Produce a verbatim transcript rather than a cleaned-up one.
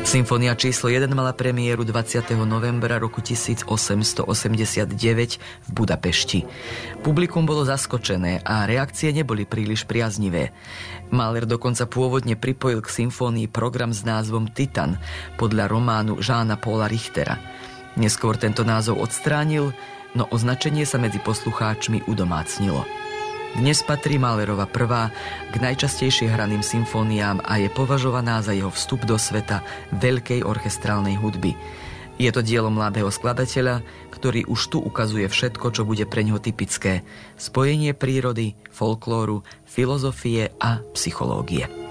Symfónia číslo jeden mala premiéru dvadsiateho novembra roku tisícosemstoosemdesiatdeväť v Budapešti. Publikum bolo zaskočené a reakcie neboli príliš priaznivé. Mahler dokonca pôvodne pripojil k symfónii program s názvom Titan podľa románu Jeana Paula Richtera. Neskôr tento názov odstránil, no označenie sa medzi poslucháčmi udomácnilo. Dnes patrí Mahlerova prvá k najčastejšie hraným symfóniám a je považovaná za jeho vstup do sveta veľkej orchestrálnej hudby. Je to dielo mladého skladateľa, ktorý už tu ukazuje všetko, čo bude preňho typické. Spojenie prírody, folklóru, filozofie a psychológie.